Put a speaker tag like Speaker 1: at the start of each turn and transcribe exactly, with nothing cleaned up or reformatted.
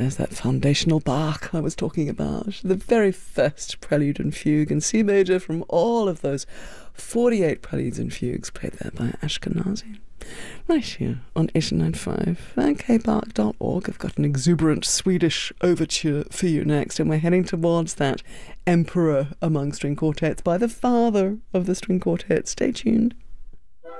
Speaker 1: There's that foundational Bach I was talking about, the very first prelude and fugue in C major from all of those forty-eight preludes and fugues played there by Ashkenazi. Right here on eighty-nine point five and k bark dot org. I've got an exuberant Swedish overture for you next, and we're heading towards that Emperor Among String Quartets by the father of the string quartet. Stay tuned.